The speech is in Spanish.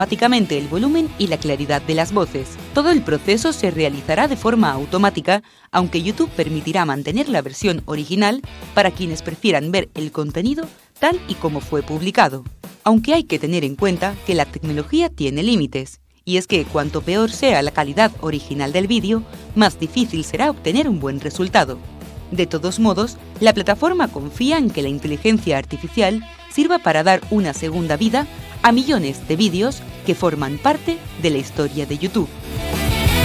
automáticamente el volumen y la claridad de las voces. Todo el proceso se realizará de forma automática, aunque YouTube permitirá mantener la versión original para quienes prefieran ver el contenido tal y como fue publicado. Aunque hay que tener en cuenta que la tecnología tiene límites, y es que cuanto peor sea la calidad original del vídeo, más difícil será obtener un buen resultado. De todos modos, la plataforma confía en que la inteligencia artificial sirva para dar una segunda vida a millones de vídeos que forman parte de la historia de YouTube.